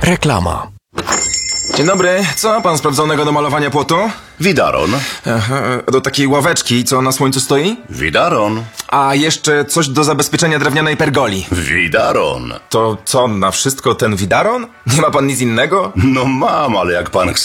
Reklama. Dzień dobry, co ma pan sprawdzonego do malowania płotu? Widaron. Aha, do takiej ławeczki, co na słońcu stoi? Widaron. A jeszcze coś do zabezpieczenia drewnianej pergoli. Widaron. To co, na wszystko ten widaron? Nie ma pan nic innego? No mam, ale jak pan chce